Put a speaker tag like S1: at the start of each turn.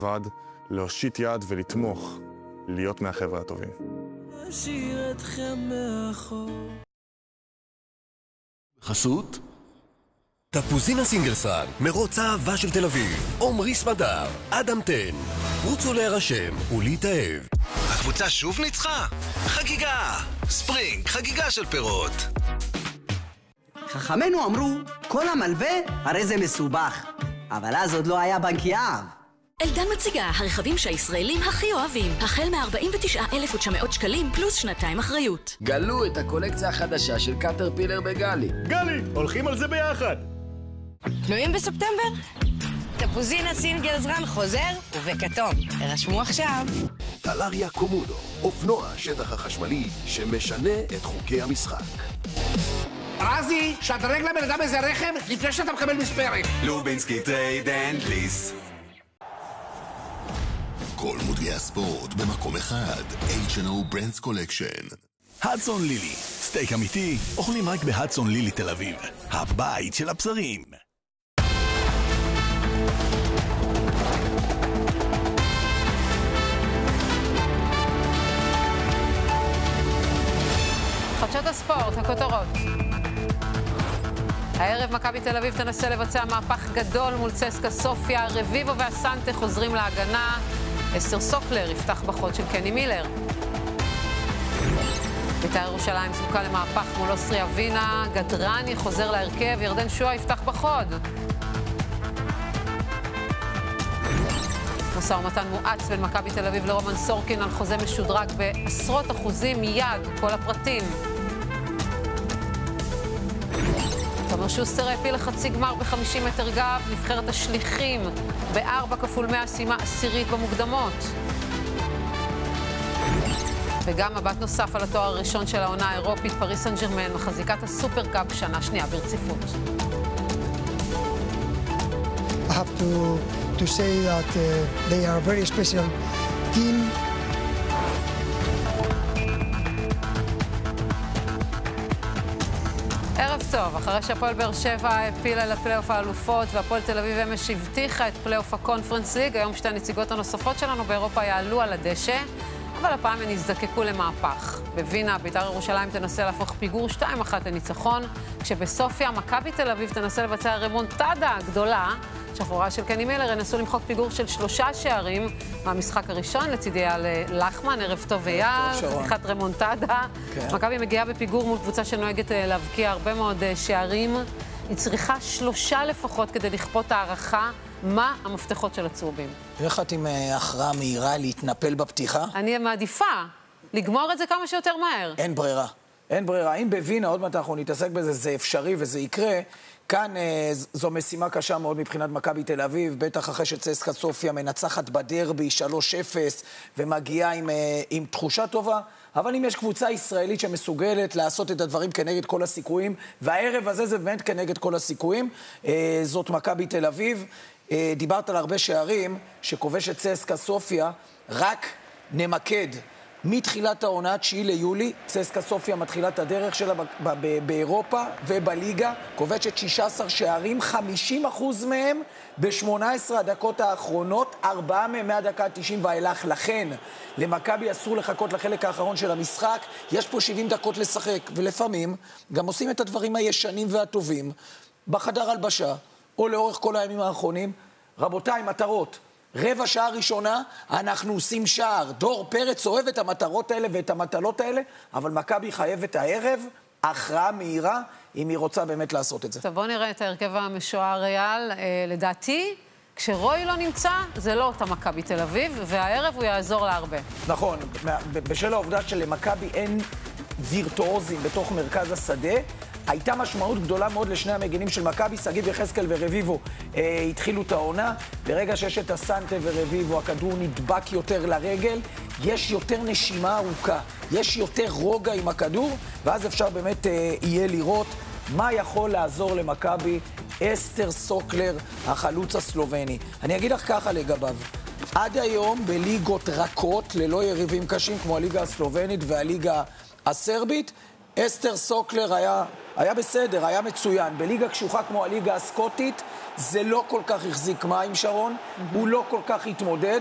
S1: ועד להושיט יד ולתמוך, להיות מהחבר'ה הטובים.
S2: אשאיר אתכם מאחור.
S3: חסות? תפוזינה סינגלסון, מרוץ האהבה של תל אביב, עומרי סמדר, אדם תן, רוצו להירשם ולהתאהב.
S4: הקבוצה שוב ניצחה? חגיגה! ספרינג, חגיגה של פירות.
S5: חכמינו אמרו, כל המלווה הרי זה מסובך. אבל אז עוד לא היה בנק יהב.
S6: אלדן מציגה הרכבים שהישראלים הכי אוהבים, החל מ-49,900 שקלים פלוס שנתיים אחריות.
S7: גלו את הקולקציה החדשה של קטרפילר בגלי.
S8: גלי, הולכים על זה ביחד.
S9: תלויים בספטמבר? תפוזינה סינגלסון חוזר ובכתום. הרשמו עכשיו.
S3: טלריה קומודו, אופנוע השטח החשמלי שמשנה את חוקי המשחק.
S10: רזי, שדרג לבן אדם איזה רכב לפני שאתה מקבל מספרת.
S4: לובינסקי טרייד אנד ליס.
S3: כל מותגי הספורט במקום אחד, H&O Brands Collection.
S11: הדסון לילי, סטייק אמיתי, אוכלים רק בהדסון לילי תל אביב, הבית של הבשרים.
S12: חדשות הספורט, הכותרות. הערב מכבי תל אביב תנסה לבצע מהפך גדול מול צסקה סופיה, רביבו והסנטה חוזרים להגנה, אסתר סוקלר יפתח בחוד של קני מילר. בית"ר ירושלים זקוקה למהפך מול אוסטריה ווינה, גדרני חוזר להרכב, ירדן שועה יפתח בחוד. משא ומתן מואץ בין מכבי תל אביב לרומן סורקין על חוזה משודרג בעשרות אחוזים מיד, כל הפרטים. תומר שוסטר העפיל לחצי גמר ב-50 מטר גב, נבחרת השליחים ב-4x100 סיימה עשירית במוקדמות. וגם מבט נוסף על התואר הראשון של העונה האירופית, פריס סן ז'רמן, מחזיקת הסופרקאפ שנה שנייה ברציפות.
S13: I have to say that they are a very special team.
S12: ערב טוב, אחרי שהפועל באר שבע הפילה לפלייאוף האלופות והפועל תל אביב אמש הבטיחה את פלייאוף הקונפרנס ליג, היום שתי הנציגות הנוספות שלנו באירופה יעלו על הדשא, אבל הפעם הן יזדקקו למהפך. בווינה, בית"ר ירושלים תנסה להפוך פיגור 2-1 לניצחון, כשבסופיה מכבי תל אביב תנסה לבצע רמונטדה גדולה, שחרורה של קני מילר ינסו למחוק פיגור של 3 שערים מהמשחק הראשון, לצידי על לחמן, ערב טוב ויער, פתיחת רמונטדה. מכבי מגיעה בפיגור מול קבוצה שנוהגת להבקיע הרבה מאוד שערים. היא צריכה 3 לפחות כדי לכפות הערכה. מה המפתחות של הצהובים?
S14: איך את עם הכרעה מהירה להתנפל בפתיחה?
S12: אני מעדיפה לגמור את זה כמה שיותר מהר.
S14: אין ברירה. אין ברירה. אם בווינה, עוד מעט אנחנו נתעסק בזה, זה אפשרי וזה יקרה. כאן זו משימה קשה מאוד מבחינת מכבי תל אביב, בטח אחרי שצסקה סופיה מנצחת בדרבי 3-0 ומגיעה עם תחושה טובה, אבל אם יש קבוצה ישראלית שמסוגלת לעשות את הדברים כנגד כל הסיכויים, והערב הזה זה באמת כנגד כל הסיכויים, זאת מכבי תל אביב. דיברת על הרבה שערים שכובשת צסקה סופיה, רק נמקד. מתחילת העונה, 9 ליולי, צסקה סופיה מתחילה את הדרך שלה באירופה ובליגה, כובשת 16 שערים, 50% מהם ב-18 הדקות האחרונות, 4 מהם מהדקה 90 ואילך. לכן, למכבי אסור לחכות לחלק האחרון של המשחק, יש פה 70 דקות לשחק, ולפעמים גם עושים את הדברים הישנים והטובים, בחדר הלבשה, או לאורך כל הימים האחרונים. רבותיי, מטרות. רבע שעה ראשונה, אנחנו עושים שער. דור פרץ אוהב את המטרות האלה ואת המטלות האלה, אבל מכבי חייבת הערב הכרעה מהירה, אם היא רוצה באמת לעשות את זה.
S12: טוב, בואו נראה את ההרכב המשוער ריאל. לדעתי, כשרוי לא נמצא, זה לא אותה מכבי תל אביב, והערב הוא יעזור לה הרבה.
S14: נכון, בשל העובדה שלמכבי אין וירטואוזים בתוך מרכז השדה, הייתה משמעות גדולה מאוד לשני המגינים של מכבי, שגיב יחזקאל ורביבו התחילו את העונה. ברגע שיש את הסנטה ורביבו, הכדור נדבק יותר לרגל, יש יותר נשימה ארוכה, יש יותר רוגע עם הכדור, ואז אפשר באמת יהיה לראות מה יכול לעזור למכבי. אסתר סוקלר, החלוץ הסלובני. אני אגיד לך ככה לגביו, עד היום בליגות רכות, ללא יריבים קשים כמו הליגה הסלובנית והליגה הסרבית, אסתר סוקלר היה בסדר, היה מצוין. בליגה קשוחה כמו הליגה הסקוטית, זה לא כל כך החזיק מים, שרון. הוא לא כל כך התמודד.